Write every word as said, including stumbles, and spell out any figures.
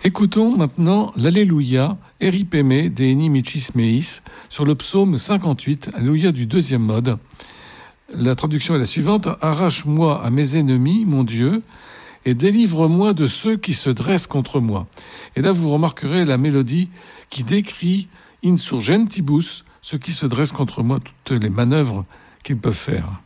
Écoutons maintenant l'Alléluia, Eripeme de Enimicis Meis, sur le psaume cinquante-huit, Alléluia du deuxième mode. La traduction est la suivante: arrache-moi à mes ennemis, mon Dieu, et délivre-moi de ceux qui se dressent contre moi. Et là, vous remarquerez la mélodie qui décrit insurgentibus, ceux qui se dressent contre moi, toutes les manœuvres qu'ils peuvent faire.